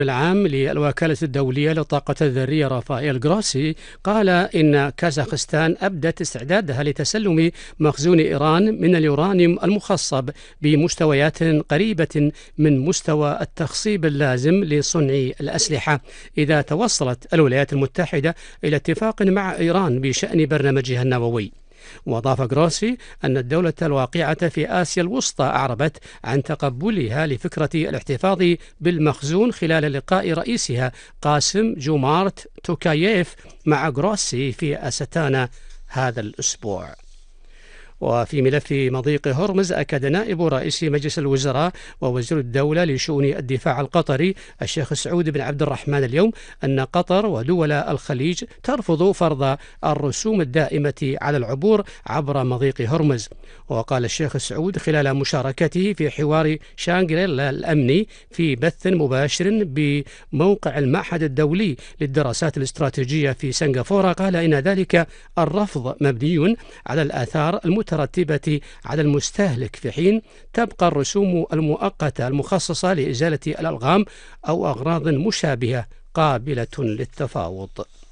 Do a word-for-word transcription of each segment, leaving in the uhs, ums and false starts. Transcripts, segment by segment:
العام للوكالة الدولية للطاقة الذرية رافائيل غروسي قال إن كازاخستان أبدت استعدادها لتسلم مخزون إيران من اليورانيوم المخصب بمستويات قريبة من مستوى التخصيب اللازم لصنع الأسلحة إذا توصلت الولايات المتحدة إلى اتفاق مع إيران بشأن برنامجها النووي. وأضاف غروسي أن الدولة الواقعة في آسيا الوسطى أعربت عن تقبلها لفكرة الاحتفاظ بالمخزون خلال لقاء رئيسها قاسم جومارت توكاييف مع غروسي في أستانا هذا الأسبوع. وفي ملف مضيق هرمز، أكد نائب رئيس مجلس الوزراء ووزير الدولة لشؤون الدفاع القطري الشيخ سعود بن عبد الرحمن اليوم أن قطر ودول الخليج ترفض فرض الرسوم الدائمة على العبور عبر مضيق هرمز. وقال الشيخ سعود خلال مشاركته في حوار شانغريلا الأمني في بث مباشر بموقع المعهد الدولي للدراسات الاستراتيجية في سنغافورة، قال إن ذلك الرفض مبني على الآثار المترتبة على المستهلك، في حين تبقى الرسوم المؤقتة المخصصة لإزالة الألغام أو أغراض مشابهة قابلة للتفاوض.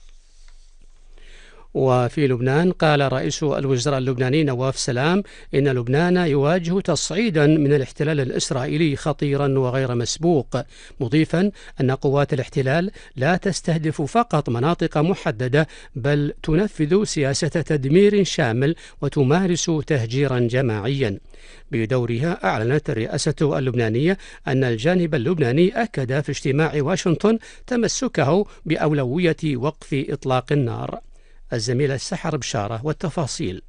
وفي لبنان قال رئيس الوزراء اللبناني نواف سلام إن لبنان يواجه تصعيدا من الاحتلال الإسرائيلي خطيرا وغير مسبوق، مضيفا أن قوات الاحتلال لا تستهدف فقط مناطق محددة بل تنفذ سياسة تدمير شامل وتمارس تهجيرا جماعيا. بدورها أعلنت الرئاسة اللبنانية أن الجانب اللبناني أكد في اجتماع واشنطن تمسكه بأولوية وقف إطلاق النار. الزميلة سحر بشارة والتفاصيل.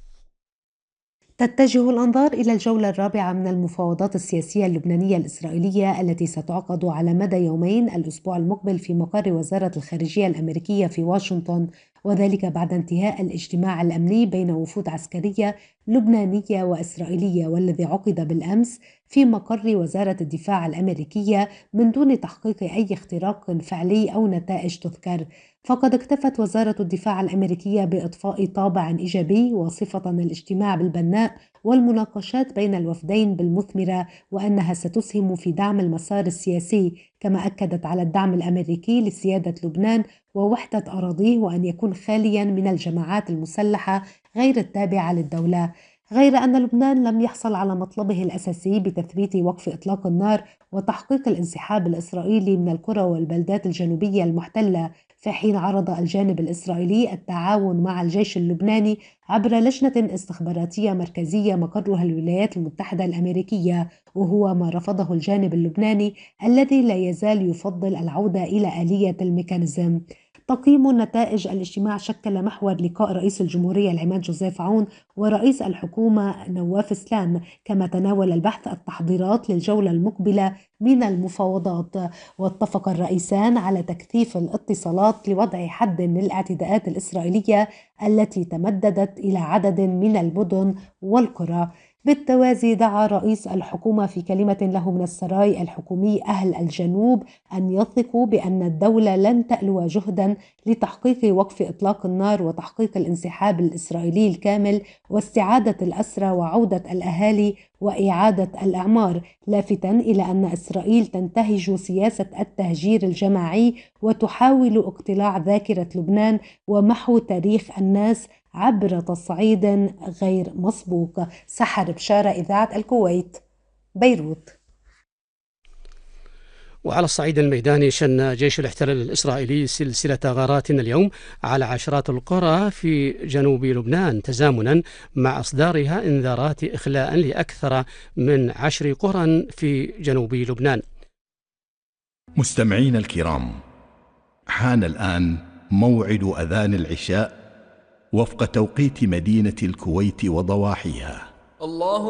تتجه الأنظار إلى الجولة الرابعة من المفاوضات السياسية اللبنانية الإسرائيلية التي ستعقد على مدى يومين الأسبوع المقبل في مقر وزارة الخارجية الأمريكية في واشنطن، وذلك بعد انتهاء الاجتماع الأمني بين وفود عسكرية لبنانية وإسرائيلية والذي عقد بالأمس في مقر وزارة الدفاع الأمريكية من دون تحقيق أي اختراق فعلي أو نتائج تذكر. فقد اكتفت وزارة الدفاع الأمريكية بإضفاء طابع إيجابي وصفة الاجتماع بالبناء والمناقشات بين الوفدين بالمثمرة، وأنها ستسهم في دعم المسار السياسي، كما أكدت على الدعم الأمريكي لسيادة لبنان ووحدة أراضيه وأن يكون خاليا من الجماعات المسلحة غير التابعة للدولة. غير أن لبنان لم يحصل على مطلبه الأساسي بتثبيت وقف إطلاق النار وتحقيق الانسحاب الإسرائيلي من القرى والبلدات الجنوبية المحتلة، في حين عرض الجانب الإسرائيلي التعاون مع الجيش اللبناني عبر لجنة استخباراتية مركزية مقرها الولايات المتحدة الأمريكية، وهو ما رفضه الجانب اللبناني الذي لا يزال يفضل العودة إلى آلية الميكانيزم. تقييم نتائج الاجتماع شكل محور لقاء رئيس الجمهورية العماد جوزيف عون ورئيس الحكومة نواف سلام، كما تناول البحث التحضيرات للجولة المقبلة من المفاوضات. واتفق الرئيسان على تكثيف الاتصالات لوضع حد للاعتداءات الإسرائيلية التي تمددت إلى عدد من المدن والقرى. بالتوازي دعا رئيس الحكومة في كلمة له من السراي الحكومي أهل الجنوب أن يثقوا بأن الدولة لن تألو جهدا لتحقيق وقف إطلاق النار وتحقيق الانسحاب الإسرائيلي الكامل واستعادة الأسرى وعودة الأهالي وإعادة الأعمار، لافتا إلى أن إسرائيل تنتهج سياسة التهجير الجماعي وتحاول اقتلاع ذاكرة لبنان ومحو تاريخ الناس عبر تصعيد غير مسبوق. سحر بشارة، إذاعة الكويت، بيروت. وعلى الصعيد الميداني، شن جيش الاحتلال الإسرائيلي سلسلة غارات اليوم على عشرات القرى في جنوب لبنان، تزامنا مع إصدارها إنذارات إخلاء لأكثر من عشر قرى في جنوب لبنان. مستمعين الكرام، حان الآن موعد أذان العشاء وفق توقيت مدينة الكويت وضواحيها. الله